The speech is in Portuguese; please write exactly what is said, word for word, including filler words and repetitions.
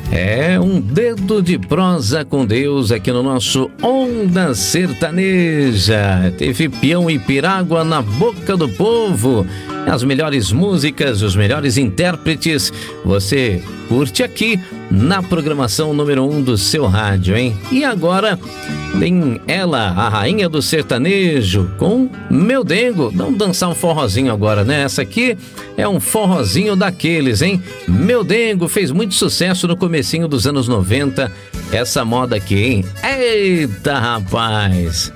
É um dedo de prosa com Deus aqui no nosso Onda Sertaneja. Teve peão e pirágua na boca do povo. As melhores músicas, os melhores intérpretes, você curte aqui na programação número um do seu rádio, hein? E agora tem ela, a rainha do sertanejo, com Meu Dengo. Vamos dançar um forrozinho agora, né? Essa aqui é um forrozinho daqueles, hein? Meu Dengo fez muito sucesso no comecinho dos anos noventa. Essa moda aqui, hein? Eita, rapaz!